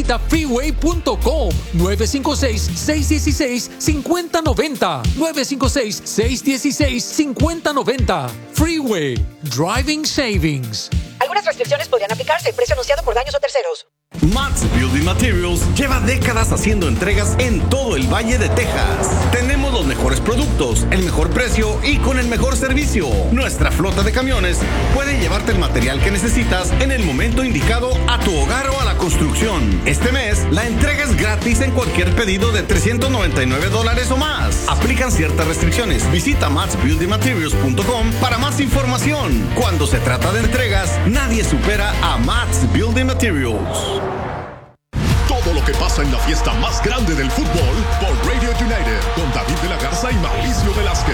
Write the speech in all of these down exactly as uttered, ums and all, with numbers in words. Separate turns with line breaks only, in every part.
Visita freeway punto com nueve cinco seis, seis uno seis, cinco cero nueve cero nueve cinco seis, seis uno seis, cinco cero nueve cero. Freeway. Driving Savings.
Algunas restricciones podrían aplicarse. Precio anunciado por daños o terceros.
Mats Building Materials lleva décadas haciendo entregas en todo el Valle de Texas. Tenemos los mejores productos, el mejor precio y con el mejor servicio. Nuestra flota de camiones puede llevarte el material que necesitas en el momento indicado a tu hogar o a la construcción. Este mes, la entrega es gratis en cualquier pedido de trescientos noventa y nueve dólares o más. Aplican ciertas restricciones. Visita mats building materials punto com para más información. Cuando se trata de entregas, nadie supera a Mats Building Materials.
Todo lo que pasa en la fiesta más grande del fútbol por Radio United con David de la Garza y Mauricio Velázquez.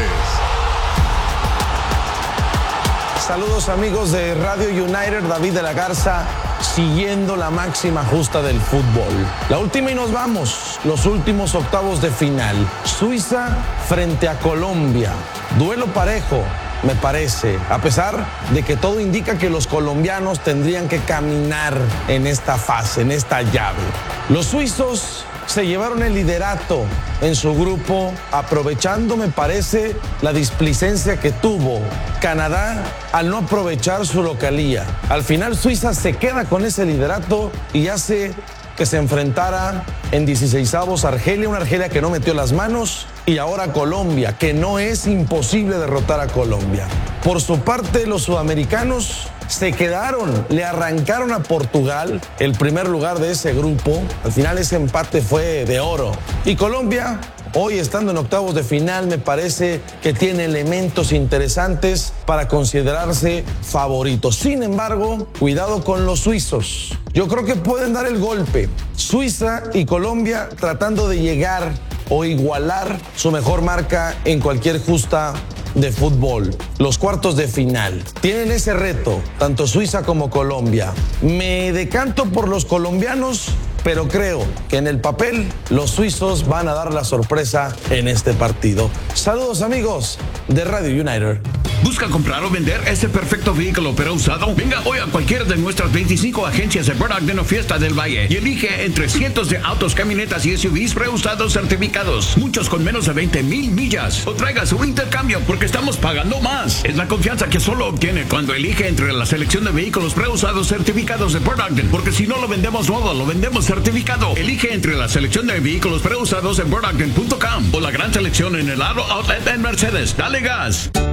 Saludos amigos de Radio United, David de la Garza, siguiendo la máxima justa del fútbol. La última y nos vamos, los últimos octavos de final. Suiza frente a Colombia, duelo parejo. Me parece, a pesar de que todo indica que los colombianos tendrían que caminar en esta fase, en esta llave. Los suizos se llevaron el liderato en su grupo, aprovechando, me parece, la displicencia que tuvo Canadá al no aprovechar su localía. Al final Suiza se queda con ese liderato y hace que se enfrentara en dieciseisavos Argelia, una Argelia que no metió las manos, y ahora Colombia, que no es imposible derrotar a Colombia. Por su parte, los sudamericanos se quedaron, le arrancaron a Portugal el primer lugar de ese grupo. Al final ese empate fue de oro. Y Colombia, hoy estando en octavos de final, me parece que tiene elementos interesantes para considerarse favorito. Sin embargo, cuidado con los suizos. Yo creo que pueden dar el golpe. Suiza y Colombia tratando de llegar o igualar su mejor marca en cualquier justa de fútbol. Los cuartos de final tienen ese reto, tanto Suiza como Colombia. Me decanto por los colombianos, pero creo que en el papel los suizos van a dar la sorpresa en este partido. Saludos amigos de Radio United.
¿Busca comprar o vender ese perfecto vehículo pero usado? Venga hoy a cualquiera de nuestras veinticinco agencias de Bernardino Fiesta del Valle y elige entre cientos de autos, camionetas y S U Vs preusados certificados, muchos con menos de veinte mil millas. O traiga su intercambio porque estamos pagando más. Es la confianza que solo obtiene cuando elige entre la selección de vehículos preusados certificados de Bernardino, porque si no lo vendemos nuevo, lo vendemos certificado. Elige entre la selección de vehículos preusados en bernardino punto com o la gran selección en el Aro Outlet en Mercedes. Dale gas.